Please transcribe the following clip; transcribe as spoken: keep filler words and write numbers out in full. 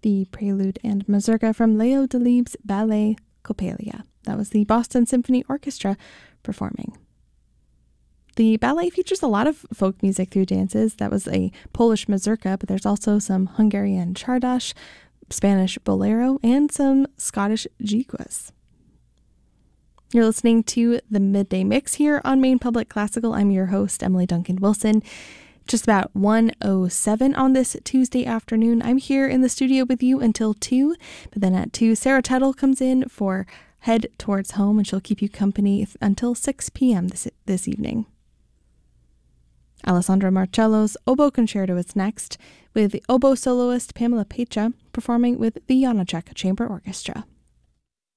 the Prelude and Mazurka from Leo Delibes' ballet Coppelia. That was the Boston Symphony Orchestra performing. The ballet features a lot of folk music through dances. That was a Polish mazurka, but there's also some Hungarian czardas, Spanish bolero, and some Scottish jiguas. You're listening to the Midday Mix here on Maine Public Classical. I'm your host, Emily Duncan Wilson. Just about one oh seven on this Tuesday afternoon. I'm here in the studio with you until two, but then at two, Sarah Tuttle comes in for Head Towards Home, and she'll keep you company until six p.m. this, this evening. Alessandro Marcello's Oboe Concerto is next, with the oboe soloist Pamela Pecha performing with the Janacek Chamber Orchestra.